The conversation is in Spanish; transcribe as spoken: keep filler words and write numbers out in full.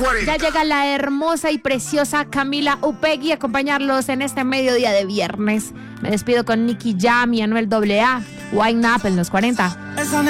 cuarenta. Ya llega la hermosa y preciosa Camila Upegui a acompañarlos en este mediodía de viernes. Me despido con Nicky Jam y Anuel doble A. Wine Up en los cuarenta.